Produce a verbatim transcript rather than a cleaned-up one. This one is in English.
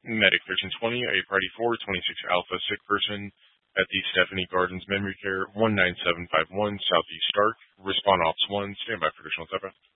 Medic thirteen twenty, a Party four, twenty-six Alpha, sick person at the Stephanie Gardens Memory Care, one nine seven five one Southeast Stark. Respond Ops one, stand by for additional type.